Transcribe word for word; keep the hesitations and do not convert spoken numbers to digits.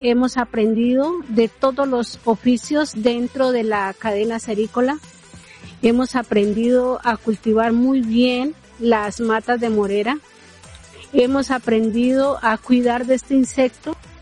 hemos aprendido de todos los oficios dentro de la cadena cerícola. Hemos aprendido a cultivar muy bien las matas de morera. Hemos aprendido a cuidar de este insecto